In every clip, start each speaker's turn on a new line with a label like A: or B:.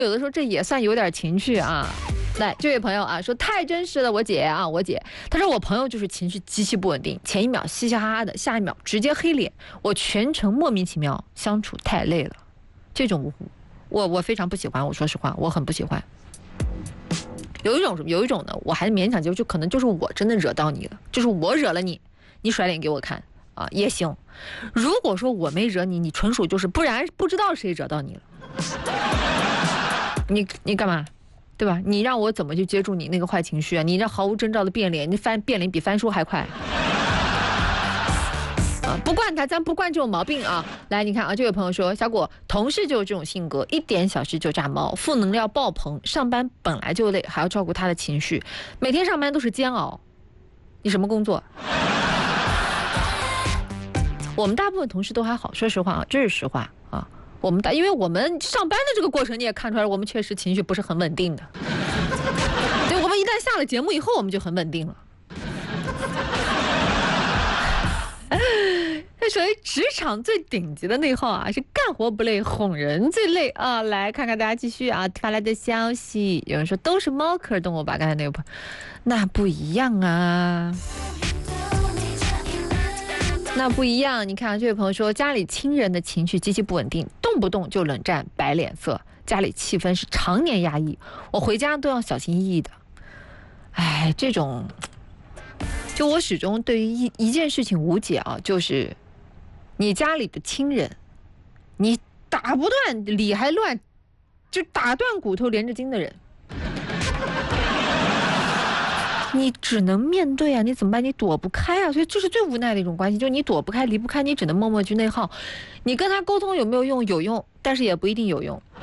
A: 有的时候这也算有点情绪啊。来，这位朋友啊，说太真实了，我姐，她说我朋友就是情绪极其不稳定，前一秒嘻嘻哈哈的，下一秒直接黑脸，我全程莫名其妙，相处太累了。这种我非常不喜欢，我说实话，我很不喜欢。有一种呢，我还勉强接受，就可能就是我真的惹到你了，就是我惹了你，你甩脸给我看啊也行。如果说我没惹你，你纯属就是不然不知道谁惹到你了，你干嘛？对吧？你让我怎么去接住你那个坏情绪啊？你这毫无征兆的变脸，你变脸比翻书还快。啊，不惯他，咱不惯这种毛病啊！来，你看啊，这位朋友说，小果同事就是这种性格，一点小事就炸毛，负能量爆棚，上班本来就累，还要照顾他的情绪，每天上班都是煎熬。你什么工作？我们大部分同事都还好，说实话啊，这是实话啊。因为我们上班的这个过程，你也看出来，我们确实情绪不是很稳定的。对，我们一旦下了节目以后，我们就很稳定了。这属于职场最顶级的内耗啊，是干活不累，哄人最累啊！来看看大家继续啊发来的消息，有人说都是猫科动物吧？刚才那个那不一样啊。那不一样，你看这位朋友说，家里亲人的情绪极其不稳定，动不动就冷战摆脸色，家里气氛是常年压抑，我回家都要小心翼翼的。哎，这种，就我始终对于一件事情无解啊，就是你家里的亲人，你打不断理还乱，就打断骨头连着筋的人。你只能面对啊，你怎么办？你躲不开啊，所以这是最无奈的一种关系，就是你躲不开、离不开，你只能默默去内耗。你跟他沟通有没有用？有用，但是也不一定有用。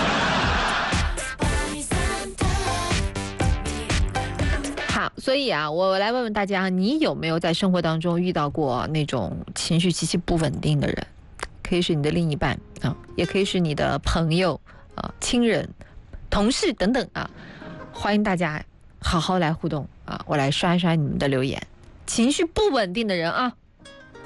A: 好，所以啊，我来问问大家，你有没有在生活当中遇到过那种情绪极其不稳定的人？可以是你的另一半啊，也可以是你的朋友啊、亲人、同事等等啊，欢迎大家好好来互动啊！我来刷一刷你们的留言。情绪不稳定的人啊，